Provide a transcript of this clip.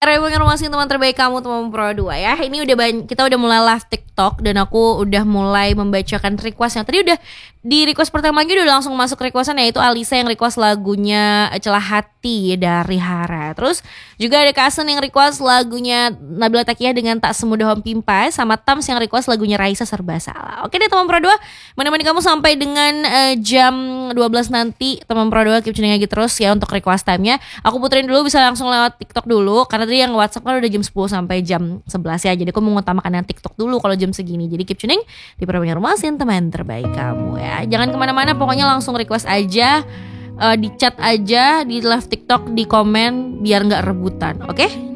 Informasi teman terbaik kamu teman Pro 2 ya. Ini udah kita udah mulai live TikTok dan aku udah mulai membacakan request yang tadi udah di request pertama lagi udah langsung masuk requestan, yaitu Alisa yang request lagunya Celah Hati dari Hara. Terus juga ada Kasen yang request lagunya Nabila Takiah dengan Tak Semudah Om Pimpai, sama Tams yang request lagunya Raisa Serba Salah. Oke deh teman Pro 2, menemani kamu sampai dengan jam 12 nanti teman Pro 2, keep tuning lagi terus ya untuk request time-nya. Aku puterin dulu, bisa langsung lewat TikTok dulu karena tadi yang WhatsApp kan udah jam 10 sampai jam 11 ya. Jadi aku mengutamakan yang TikTok dulu kalau jam segini. Jadi keep tuning di Perbanyak Rumasin, teman terbaik kamu ya. Jangan kemana-mana, pokoknya langsung request aja, di chat aja, di live TikTok, di komen biar nggak rebutan. Oke?